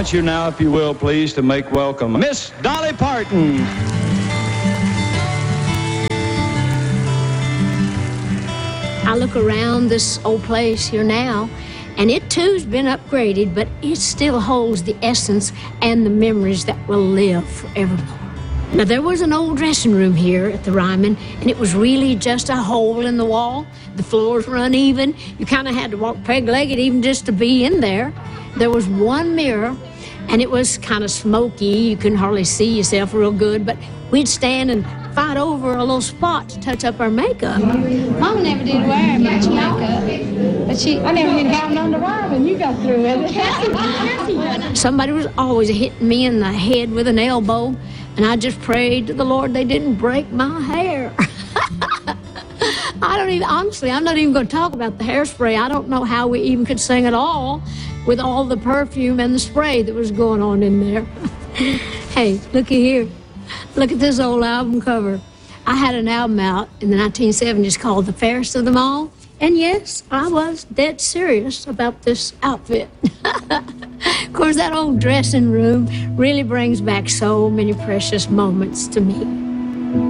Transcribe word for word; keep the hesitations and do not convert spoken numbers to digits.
want you now, if you will, please, to make welcome Miss Dolly Parton. I look around this old place here now, and it too's been upgraded, but it still holds the essence and the memories that will live forevermore. Now, there was an old dressing room here at the Ryman, and it was really just a hole in the wall. The floors were uneven. You kind of had to walk peg-legged even just to be in there. There was one mirror, and it was kind of smoky. You couldn't hardly see yourself real good, but we'd stand and fight over a little spot to touch up our makeup. Mama never did wear much makeup, but she, I never did have none to wear when you got through with it. Somebody was always hitting me in the head with an elbow, and I just prayed to the Lord they didn't break my hair. I don't even, honestly, I'm not even going to talk about the hairspray. I don't know how we even could sing at all with all the perfume and the spray that was going on in there. Hey, looky here. Look at this old album cover. I had an album out in the nineteen seventies called The Fairest of Them All. And yes, I was dead serious about this outfit. Of course, that old dressing room really brings back so many precious moments to me.